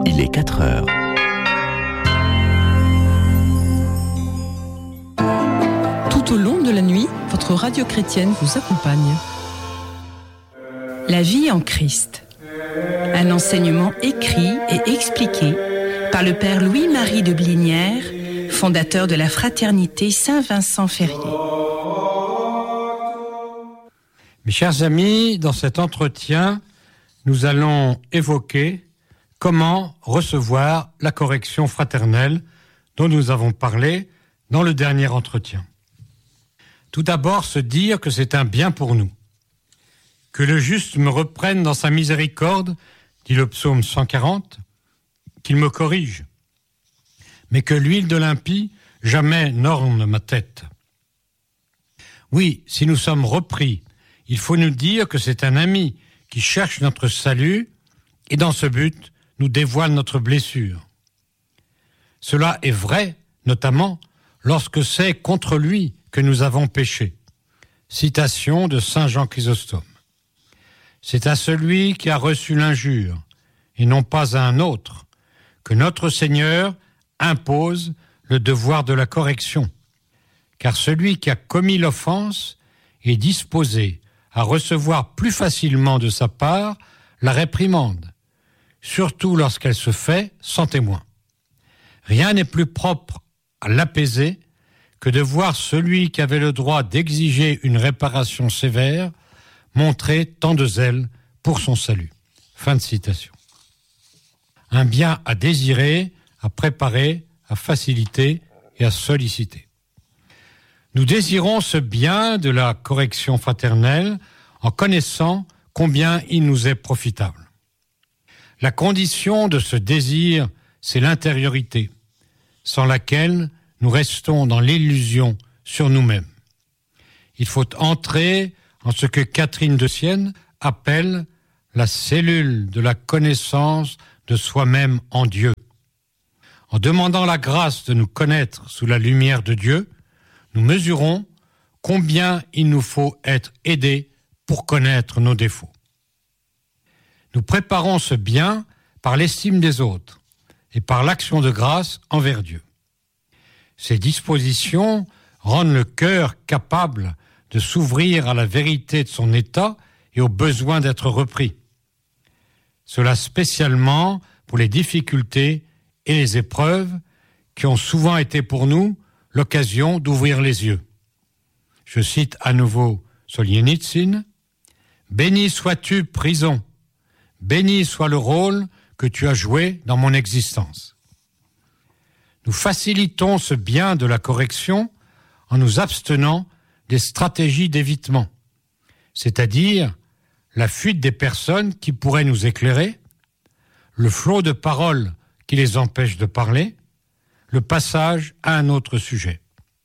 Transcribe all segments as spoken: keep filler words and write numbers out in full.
Il est quatre heures. Tout au long de la nuit, votre radio chrétienne vous accompagne. La vie en Christ. Un enseignement écrit et expliqué par le Père Louis-Marie de Blinière, fondateur de la Fraternité Saint-Vincent-Ferrier. Mes chers amis, dans cet entretien, nous allons évoquer comment recevoir la correction fraternelle dont nous avons parlé dans le dernier entretien. Tout d'abord, se dire que c'est un bien pour nous. Que le juste me reprenne dans sa miséricorde, dit le psaume cent quarante, qu'il me corrige, mais que l'huile de l'impie jamais n'orne ma tête. Oui, si nous sommes repris, il faut nous dire que c'est un ami qui cherche notre salut et dans ce but nous dévoile notre blessure. Cela est vrai, notamment lorsque c'est contre lui que nous avons péché. Citation de saint Jean Chrysostome. C'est à celui qui a reçu l'injure, et non pas à un autre, que notre Seigneur impose le devoir de la correction. Car celui qui a commis l'offense est disposé à recevoir plus facilement de sa part la réprimande, surtout lorsqu'elle se fait sans témoin. Rien n'est plus propre à l'apaiser que de voir celui qui avait le droit d'exiger une réparation sévère montrer tant de zèle pour son salut. Fin de citation. Un bien à désirer, à préparer, à faciliter et à solliciter. Nous désirons ce bien de la correction fraternelle en connaissant combien il nous est profitable. La condition de ce désir, c'est l'intériorité, sans laquelle nous restons dans l'illusion sur nous-mêmes. Il faut entrer en ce que Catherine de Sienne appelle la cellule de la connaissance de soi-même en Dieu. En demandant la grâce de nous connaître sous la lumière de Dieu, nous mesurons combien il nous faut être aidés pour connaître nos défauts. Nous préparons ce bien par l'estime des autres et par l'action de grâce envers Dieu. Ces dispositions rendent le cœur capable de s'ouvrir à la vérité de son état et au besoin d'être repris. Cela spécialement pour les difficultés et les épreuves qui ont souvent été pour nous l'occasion d'ouvrir les yeux. Je cite à nouveau Solzhenitsyn. « Béni sois-tu, prison, béni soit le rôle que tu as joué dans mon existence. » Nous facilitons ce bien de la correction en nous abstenant des stratégies d'évitement, c'est-à-dire la fuite des personnes qui pourraient nous éclairer, le flot de paroles qui les empêche de parler, le passage à un autre sujet.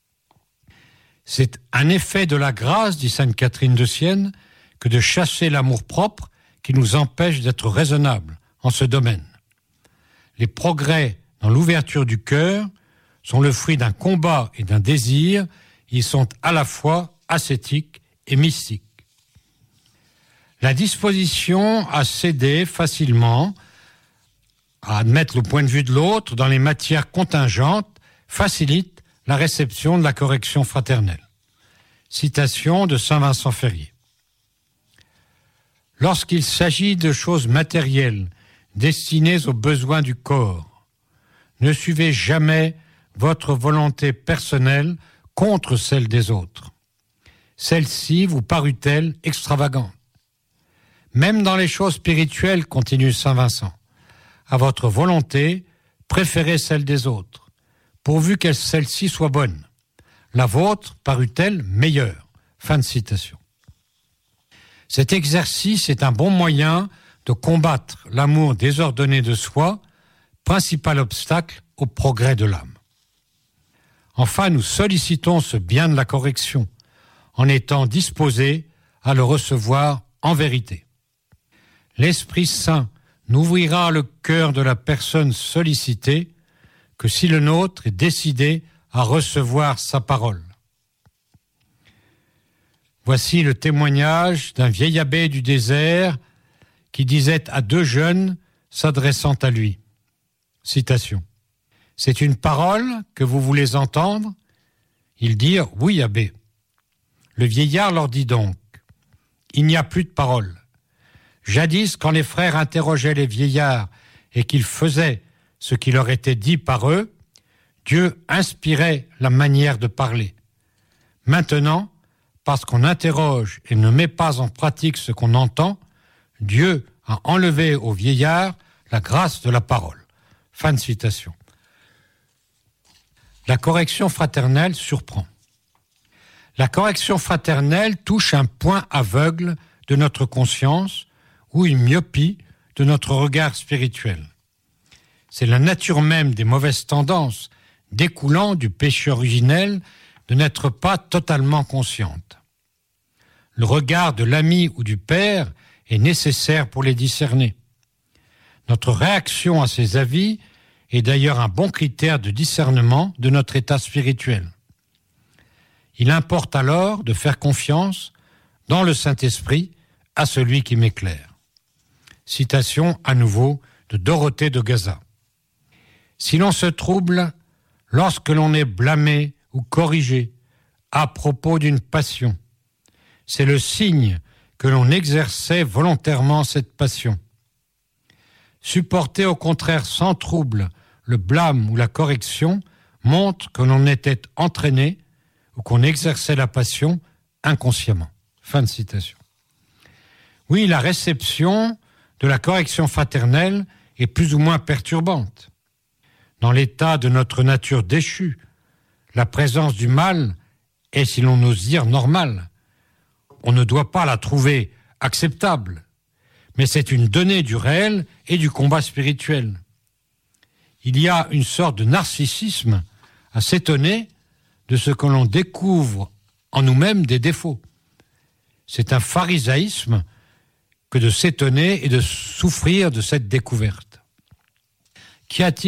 C'est un effet de la grâce, dit sainte Catherine de Sienne, que de chasser l'amour-propre qui nous empêche d'être raisonnables en ce domaine. Les progrès dans l'ouverture du cœur sont le fruit d'un combat et d'un désir. Ils sont à la fois ascétiques et mystiques. La disposition à céder facilement, à admettre le point de vue de l'autre dans les matières contingentes, facilite la réception de la correction fraternelle. Citation de saint Vincent-Ferrier. Lorsqu'il s'agit de choses matérielles destinées aux besoins du corps, ne suivez jamais votre volonté personnelle contre celle des autres. Celle-ci vous parut-elle extravagante? Même dans les choses spirituelles, continue saint Vincent, à votre volonté, préférez celle des autres, pourvu que celle-ci soit bonne. La vôtre parut-elle meilleure? Fin de citation. Cet exercice est un bon moyen de combattre l'amour désordonné de soi, principal obstacle au progrès de l'âme. Enfin, nous sollicitons ce bien de la correction en étant disposés à le recevoir en vérité. L'Esprit Saint n'ouvrira le cœur de la personne sollicitée que si le nôtre est décidé à recevoir sa parole. Voici le témoignage d'un vieil abbé du désert qui disait à deux jeunes s'adressant à lui: Citation. C'est une parole que vous voulez entendre ? Ils dirent oui, abbé. Le vieillard leur dit donc, il n'y a plus de parole. Jadis, quand les frères interrogeaient les vieillards et qu'ils faisaient ce qui leur était dit par eux, Dieu inspirait la manière de parler. Maintenant, parce qu'on interroge et ne met pas en pratique ce qu'on entend, Dieu a enlevé aux vieillards la grâce de la parole. Fin de citation. La correction fraternelle surprend. La correction fraternelle touche un point aveugle de notre conscience ou une myopie de notre regard spirituel. C'est la nature même des mauvaises tendances découlant du péché originel de n'être pas totalement consciente. Le regard de l'ami ou du père est nécessaire pour les discerner. Notre réaction à ces avis est d'ailleurs un bon critère de discernement de notre état spirituel. Il importe alors de faire confiance dans le Saint-Esprit à celui qui m'éclaire. Citation à nouveau de Dorothée de Gaza. Si l'on se trouble lorsque l'on est blâmé ou corrigé à propos d'une passion, c'est le signe que l'on exerçait volontairement cette passion. Supporter au contraire sans trouble le blâme ou la correction montre que l'on était entraîné ou qu'on exerçait la passion inconsciemment. Fin de citation. Oui, la réception de la correction fraternelle est plus ou moins perturbante. Dans l'état de notre nature déchue, la présence du mal est, si l'on ose dire, normale. On ne doit pas la trouver acceptable, mais c'est une donnée du réel et du combat spirituel. Il y a une sorte de narcissisme à s'étonner de ce que l'on découvre en nous-mêmes des défauts. C'est un pharisaïsme que de s'étonner et de souffrir de cette découverte. Qu'y a-t-il